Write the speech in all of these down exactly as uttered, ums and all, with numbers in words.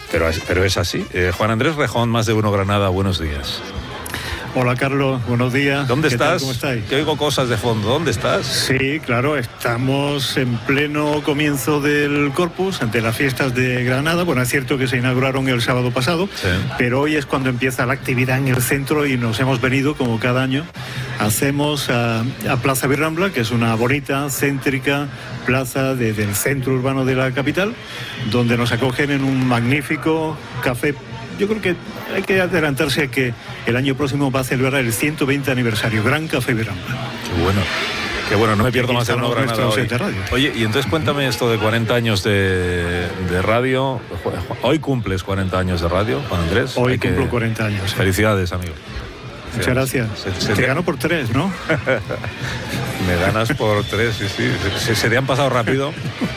pero, pero es así. Eh, Juan Andrés Rejón, Más de Uno Granada, buenos días. Hola Carlos, buenos días. ¿Dónde ¿Qué estás? tal? ¿Cómo estáis? Que oigo cosas de fondo. ¿Dónde estás? Sí, claro, estamos en pleno comienzo del Corpus, ante las fiestas de Granada. Bueno, es cierto que se inauguraron el sábado pasado, sí, pero hoy es cuando empieza la actividad en el centro y nos hemos venido, como cada año, hacemos a, a Plaza Virrambla, que es una bonita, céntrica plaza de, del centro urbano de la capital, donde nos acogen en un magnífico café. Yo creo que hay que adelantarse a que el año próximo va a celebrar el ciento veinte aniversario, Gran Café Virrambla. Qué bueno, qué bueno, no me pierdo Más de Uno Granada hoy. Oye, y entonces cuéntame esto de cuarenta años de, de radio. Hoy cumples cuarenta años de radio, Juan Andrés. Hoy hay cumplo que... cuarenta años. Felicidades, amigo. Muchas gracias. Se, se te, te ganó por tres, ¿no? Me ganas por tres, sí, sí. ¿Se, se te han pasado rápido?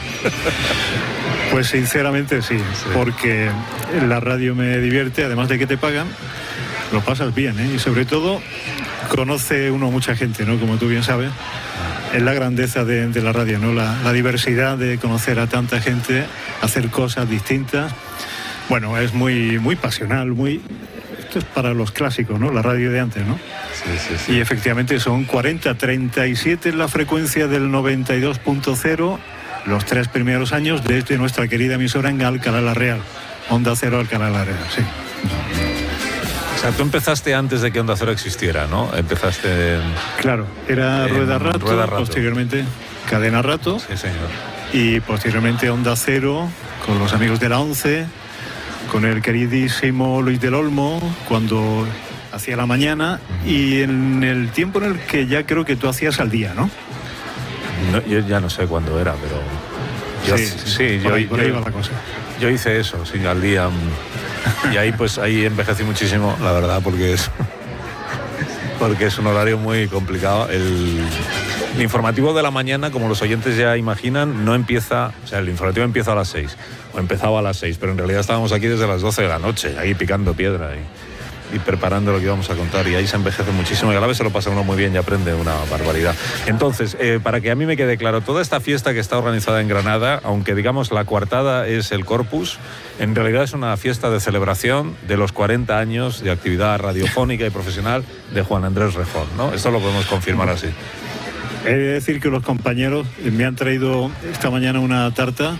Pues sinceramente sí, sí, porque la radio me divierte, además de que te pagan, lo pasas bien, ¿eh? Y sobre todo conoce uno mucha gente, ¿no? Como tú bien sabes, es la grandeza de, de la radio, ¿no? La, la diversidad de conocer a tanta gente, hacer cosas distintas. Bueno, es muy, muy pasional, muy... Esto es para los clásicos, ¿no? La radio de antes, ¿no? Sí, sí, sí. Y efectivamente son cuarenta, treinta y siete en la frecuencia del noventa y dos punto cero, los tres primeros años desde nuestra querida emisora en Alcalá la Real. Onda Cero, Alcalá la Real, sí. O sea, tú empezaste antes de que Onda Cero existiera, ¿no? Empezaste en... Claro, era en Rueda Rato, Rueda Rato, posteriormente Cadena Rato. Sí, señor. Y posteriormente Onda Cero, con los amigos de la ONCE, con el queridísimo Luis del Olmo, cuando hacía la mañana, uh-huh. Y en el tiempo en el que ya creo que tú hacías Al Día, ¿no? No, yo ya no sé cuándo era, pero yo, sí, sí, sí, por yo, ahí, por ahí yo, va la cosa. Yo hice eso, sí, Al Día, y ahí pues ahí envejecí muchísimo, la verdad, porque es porque es un horario muy complicado. El, el informativo de la mañana, como los oyentes ya imaginan, no empieza, o sea, el informativo empieza a las seis, o empezaba a las seis, pero en realidad estábamos aquí desde las doce de la noche, ahí picando piedra y, y preparando lo que íbamos a contar, y ahí se envejece muchísimo y a la vez se lo pasa uno muy bien y aprende una barbaridad. Entonces, eh, para que a mí me quede claro, toda esta fiesta que está organizada en Granada, aunque digamos la coartada es el Corpus, en realidad es una fiesta de celebración de los cuarenta años de actividad radiofónica y profesional de Juan Andrés Rejón, ¿no? Esto lo podemos confirmar así. He de decir que los compañeros me han traído esta mañana una tarta.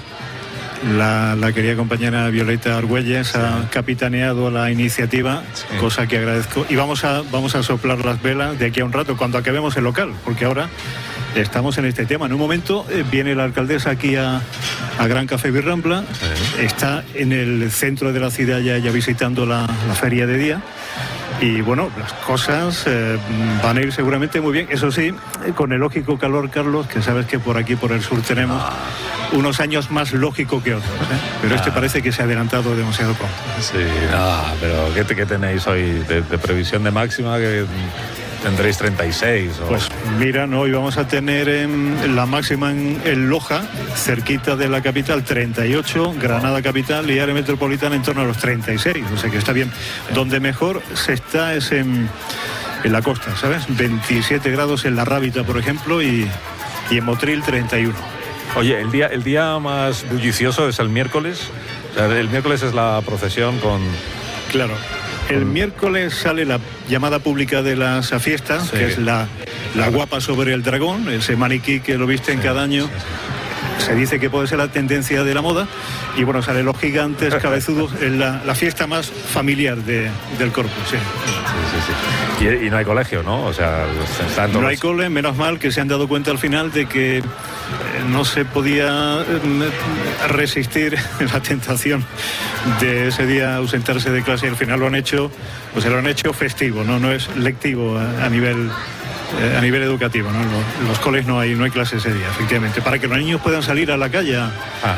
La, la querida compañera Violeta Argüelles, sí, ha capitaneado la iniciativa, sí, cosa que agradezco. Y vamos a, vamos a soplar las velas de aquí a un rato, cuando acabemos el local, porque ahora estamos en este tema. En un momento eh, viene la alcaldesa aquí a, a Gran Café Virrambla, sí, está en el centro de la ciudad ya, ya visitando la, la feria de día. Y bueno, las cosas eh, van a ir seguramente muy bien. Eso sí, con el lógico calor, Carlos, que sabes que por aquí, por el sur, tenemos ah. unos años más lógico que otros, ¿eh? Pero ah. este parece que se ha adelantado demasiado pronto. Sí, no, pero ¿qué, qué tenéis hoy de, de previsión de máxima? Que tendréis treinta y seis. ¿O? Pues mira, no, hoy vamos a tener en la máxima en, en Loja, cerquita de la capital, treinta y ocho, Granada capital y área metropolitana en torno a los treinta y seis, o sea que está bien. Sí. Donde mejor se está es en, en la costa, ¿sabes? veintisiete grados en La Rábita, por ejemplo, y, y en Motril treinta y uno. Oye, el día, el día más bullicioso es el miércoles. O sea, el miércoles es la procesión con... Claro. El miércoles sale la llamada pública de las fiestas, sí, que es la, la guapa sobre el dragón, ese maniquí que lo visten sí, cada año. Sí, sí. Se dice que puede ser la tendencia de la moda. Y bueno, salen los gigantes cabezudos, en la, la fiesta más familiar de, del Corpus. Sí. Sí, sí, sí. Y, y no hay colegio, ¿no? O sea, no los... hay cole, menos mal que se han dado cuenta al final de que eh, no se podía eh, resistir la tentación de ese día ausentarse de clase, y al final lo han hecho, pues lo han hecho festivo, no, no es lectivo a, a nivel eh, a nivel educativo, ¿no? Los, los coles no hay no hay clase ese día, efectivamente, para que los niños puedan salir a la calle a,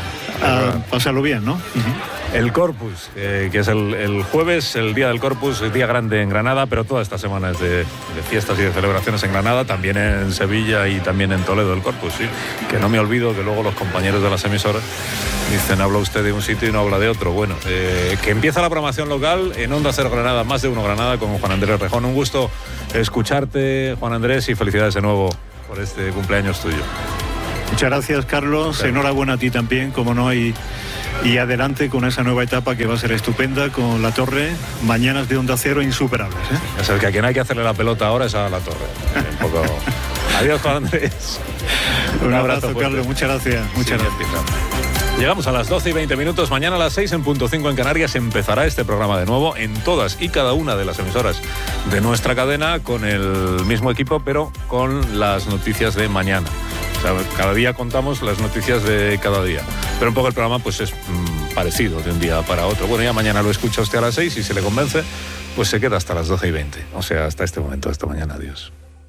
ah, a pasarlo bien, ¿no? Uh-huh. El Corpus, eh, que es el, el jueves, el día del Corpus, el día grande en Granada, pero toda esta semana es de, de fiestas y de celebraciones en Granada, también en Sevilla y también en Toledo el Corpus, sí. Que no me olvido que luego los compañeros de las emisoras dicen, habla usted de un sitio y no habla de otro. Bueno, eh, que empieza la programación local en Onda Cero Granada, Más de Uno Granada, con Juan Andrés Rejón. Un gusto escucharte, Juan Andrés, y felicidades de nuevo por este cumpleaños tuyo. Muchas gracias, Carlos. Sí. Enhorabuena a ti también, como no, y y adelante con esa nueva etapa que va a ser estupenda con La Torre, mañanas de Onda Cero insuperables, ¿eh? Es el que a quien hay que hacerle la pelota ahora es a La Torre. Un poco... Adiós, Juan Andrés. Un, Un abrazo, abrazo Carlos, muchas gracias. Muchas sí, gracias. Llegamos a las doce y veinte minutos. Mañana a las seis en punto cinco en Canarias empezará este programa de nuevo en todas y cada una de las emisoras de nuestra cadena con el mismo equipo, pero con las noticias de mañana. O sea, cada día contamos las noticias de cada día. Pero un poco el programa pues es mmm, parecido de un día para otro. Bueno, ya mañana lo escucha usted a las seis y si se le convence, pues se queda hasta las doce y veinte. O sea, hasta este momento, hasta mañana. Adiós.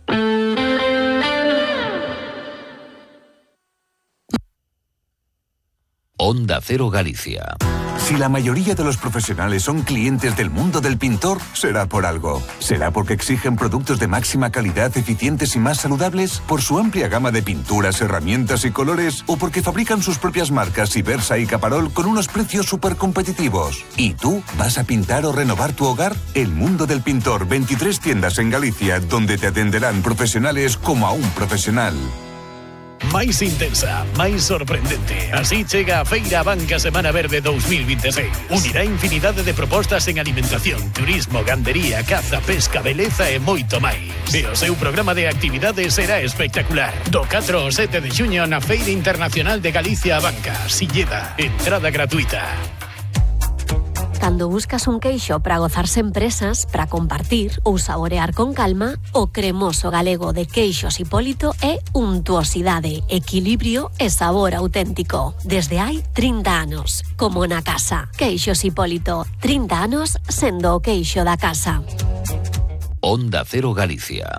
Onda Cero Galicia. Si la mayoría de los profesionales son clientes del mundo del pintor, será por algo. ¿Será porque exigen productos de máxima calidad, eficientes y más saludables? ¿Por su amplia gama de pinturas, herramientas y colores? ¿O porque fabrican sus propias marcas Ibersa y Caparol con unos precios súper competitivos? ¿Y tú vas a pintar o renovar tu hogar? El mundo del pintor, veintitrés tiendas en Galicia, donde te atenderán profesionales como a un profesional. Máis intensa, máis sorprendente. Así chega a Feira Banca Semana Verde dos mil veintiséis. Unirá infinidade de propostas en alimentación, turismo, gandería, caza, pesca, beleza e moito máis. E o seu programa de actividades será espectacular. Do catro ao sete de xuño na Feira Internacional de Galicia Banca. Silleda, entrada gratuita. Cando buscas un queixo para gozar sen presas, para compartir ou saborear con calma, o cremoso galego de Queixos Hipólito é untuosidade, equilibrio e sabor auténtico. Desde hai trinta anos, como na casa. Queixos Hipólito, trinta anos sendo o queixo da casa. Onda Cero Galicia.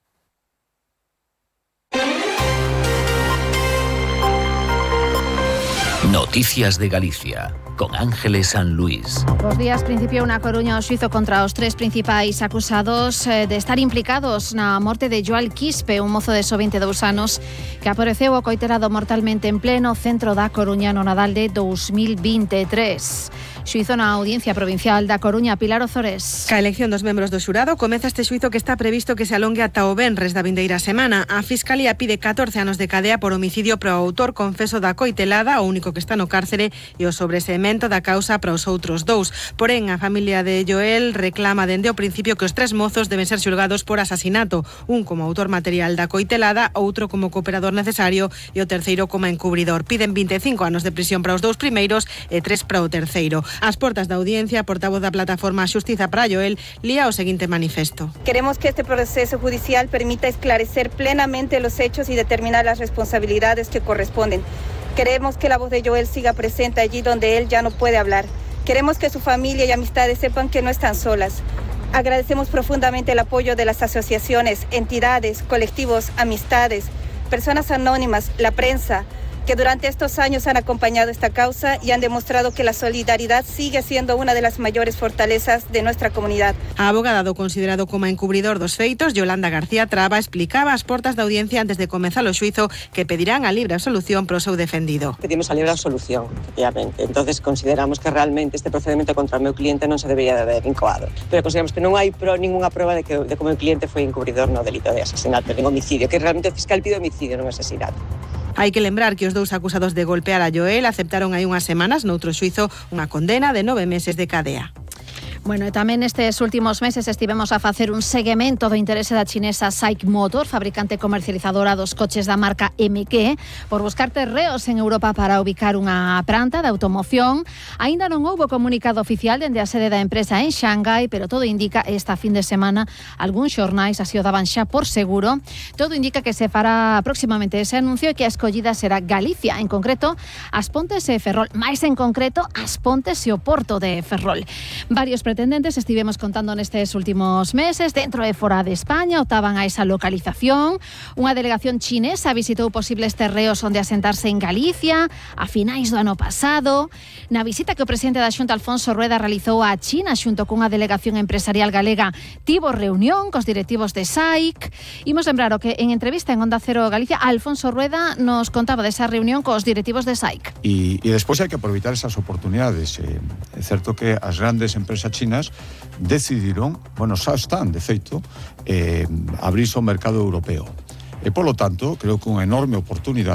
Noticias de Galicia, con Ángeles San Luis. Os días principiou na Coruña o xuízo contra os tres principais acusados de estar implicados na morte de Joal Quispe, un mozo de só vinte e dous anos que apareceu acoiterado mortalmente en pleno centro da Coruña no Nadal de dos mil vinte e tres. Xuízo na Audiencia Provincial da Coruña. Pilar Ozores. Ca elección dos membros do xurado comeza este xuízo que está previsto que se alongue ata o venres da vindeira semana. A Fiscalía pide catorce anos de cadea por homicidio pro autor confeso da coitelada, o único que está no cárcere, e o sobresemento da causa para os outros dous. Porén, a familia de Joel reclama dende o principio que os tres mozos deben ser xulgados por asasinato, un como autor material da coitelada, outro como cooperador necesario e o terceiro como encubridor. Piden vinte e cinco anos de prisión para os dous primeiros e tres para o terceiro. Ás portas da audiencia, a portavoz da plataforma Xustiza para Joel lía o seguinte manifesto. Queremos que este proceso judicial permita esclarecer plenamente los hechos y determinar las responsabilidades que corresponden. Queremos que la voz de Joel siga presente allí donde él ya no puede hablar. Queremos que su familia y amistades sepan que no están solas. Agradecemos profundamente el apoyo de las asociaciones, entidades, colectivos, amistades, personas anónimas, la prensa, que durante estos años han acompañado esta causa y han demostrado que la solidaridad sigue siendo una de las mayores fortalezas de nuestra comunidad. A abogada do considerado como encubridor dos feitos, Yolanda García Traba, explicaba ás portas da audiencia antes de comezar o xuízo que pedirán a libre absolución pro seu defendido. Pedimos a libre absolución, obviamente. Entonces consideramos que realmente este procedimento contra o meu cliente non se debería de haber incoado. Pero consideramos que non hai pro, ninguna prova de que de como o cliente foi encubridor no delito de asesinato, en homicidio, que realmente o fiscal pide homicidio, non asesinato. Hai que lembrar que os dous acusados de golpear a Joel aceptaron hai unhas semanas noutro xuízo unha condena de nove meses de cadea. Bueno, e tamén nestes últimos meses estivemos a facer un seguimento do interese da chinesa SAIC Motor, fabricante comercializadora dos coches da marca M Q, por buscar terreos en Europa para ubicar unha planta de automoción. Aínda non houbo comunicado oficial dende a sede da empresa en Xangai, pero todo indica esta fin de semana, algúns xornais así o daban xa por seguro, todo indica que se fará próximamente ese anuncio e que a escollida será Galicia, en concreto As Pontes e Ferrol, máis en concreto As Pontes e o Porto de Ferrol. Varios pretendentes estivemos contando nestes últimos meses, dentro e fora de España, optaban a esa localización. Unha delegación chinesa visitou posibles terreos onde asentarse en Galicia a finais do ano pasado. Na visita que o presidente da Xunta, Alfonso Rueda, realizou a China xunto cunha delegación empresarial galega, tivo reunión cos directivos de SAIC. Imos lembrar o que en entrevista en Onda Cero Galicia, Alfonso Rueda nos contaba desa reunión cos directivos de SAIC. E, e despois hai que aproveitar esas oportunidades. Eh, é certo que as grandes empresas chinas decidiron, bueno, xa están, de feito, eh, abrirse ao mercado europeo. E, polo tanto, creo que unha enorme oportunidade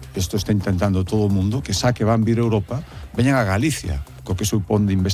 isto está intentando todo o mundo, que xa que van vir a Europa, veñan a Galicia, co que supón de investigación